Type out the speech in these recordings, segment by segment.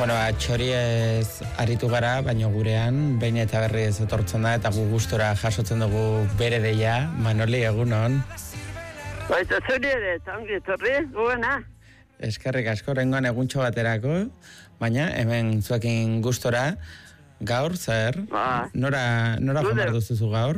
Bueno, txoriez aritu gara, baina gurean, behin eta berriz etortzen da, eta gu gustora jasotzen dugu bere deia. Manoli, egunon. Baita zuri ere, ongi etorri, guena. Eskerrik asko, rengoan eguntxo baterako, baina hemen zuekin gustora, gaur, zer? Nora joan duzuzu gaur?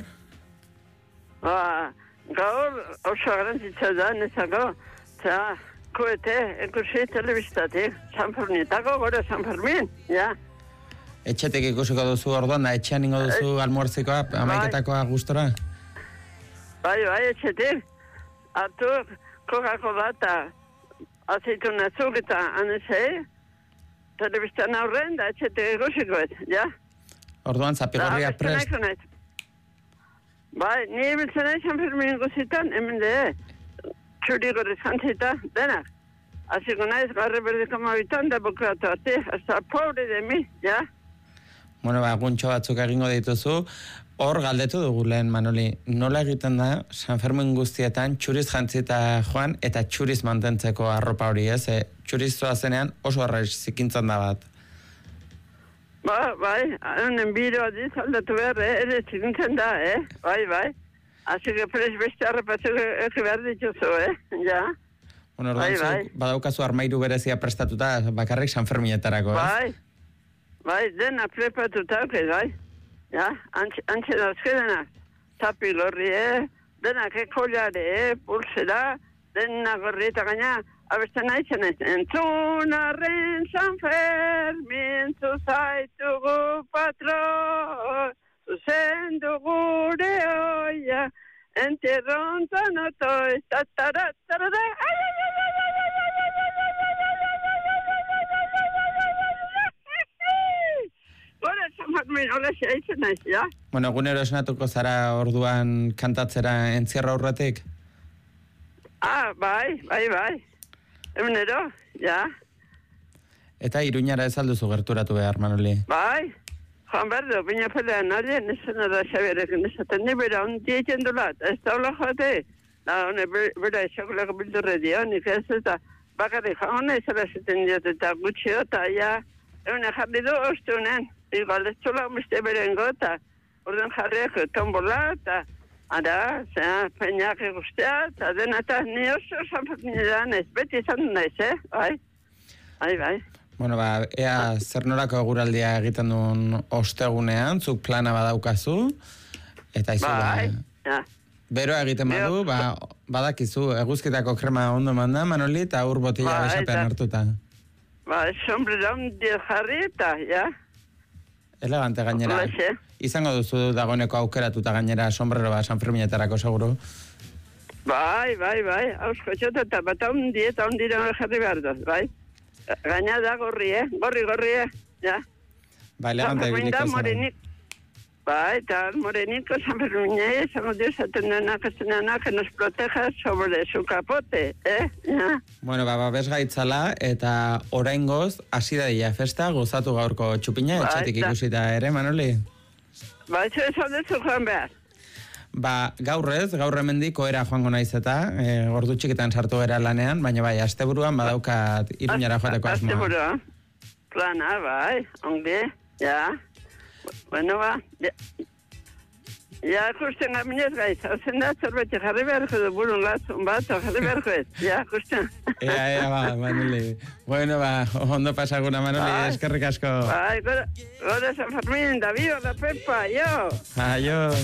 Gaur oso garantzitza da, nezako, eta koete, ikusi telebistatik, San Ferminetako, gore San Fermin, ja. Etxetik ikusiko duzu orduan, da etxean ingo duzu almuerzikoa, amaiketakoa gustora? Bai, etxetik. Artu, Coca-Cola eta azeituna zuk eta anesei, telebistan aurren, da etxetik ikusiko ez, ja. Orduan, zapigorria prest. Bai, ni biltzen nahi San Fermin guzitan, hemen de, txuri gorriz jantzita, denak. Aziko naiz, garri berdiko mabitan, da bukatu arte, hasta pobre de mi, ja. Bueno, guntxo batzuk egingo dituzu. Hor galdetu dugu lehen, Manoli, nola egiten da San Fermin guztietan txuriz jantzita joan eta txuriz mantentzeko arropa hori, ez? Txuriz zoazenean oso arraiz zikintzan da bat. Bai, honen biro adiz aldatu behar, ere zikintzen da, bai. Asi que prez beste arrepatzuk eki behar dituzu, ja. Bueno, orduan badaukazu armairu berezia prestatuta bakarrik San Ferminetarako, ez? Bai, dena prepatuta, bai. Ja, antxe dauzkedenak. Tapi gorri, denak kollare, pulsera, denak gorri eta gaina, abesten naizen ez. Entzunarren San Fermin, zuzaitugu patron, zuzendu gure oia, entierrontan otoiz, tataratarara, Gora, San Fermin, hola xeitzen naiz, ja? Bueno, egunero esnatuko zara orduan kantatzera entzierra aurretik? Bai. Egunero, ja. Eta Iruñara ez alduzu gerturatu behar, Manoli? Bai, Juan Berdo, baina pelean hori, nesan da xaberek, nesaten ni bera, ondi egin dulat, ez da hola joate, hone bera esakulako bildurre dio, nik ez eta bakarrik, hone izala zeten diot eta gutxio, eta ja, egune jarri du ostunen. Igual ez txola beste berengo eta orden jarriak tombola eta ara, peinak egustea eta dena eta ni oso San Ferminetan ez, beti izan naiz, Bai. Bueno, ea zer norako eguraldia egiten duen ostegunean, zuk plana badaukazu, eta izu beroa egiten badu, badakizu, eguzkitako krema ondo manda, Manoli, eta ur botila besapean hartuta. Sombrera ondiet jarri eta, Elegante gainera. Izango duzu dagoeneko aukeratuta gainera sombrero San Ferminetarako seguru? Bai. Hausko txota eta bat ondira jarri behar dut, bai. Gaina da gorri, gorri, ja. Bai, elegante biliko zara. Bai, eta moreniko San Fermine, izango Dios atendenak, que nos proteja sobre su capote, ja. Bueno, babes gaitzala, eta oraingoz, hasi da dira festa, gozatu gaurko txupina, etxetik ikusita ere, Manoli? Bai, esan duzu joan behar. Gaur hemendik ohera joango naiz eta, ordu txikitan sartu gara lanean, baina bai, asteburuan badaukat Iruñara joateko asmoa. Asteburuan, plana, bai, ongi, ja. Bueno, ja, justen gaminez gaiz, hauzen da, zerbait jarri beharko du burun latzun bat, jarri beharko ez, ja, justen. Manoli. Bueno, ondo pasaguna, Manoli, eskerrik asko. Bai, gora San Fermin, da viva la Pepa, jo. Aio.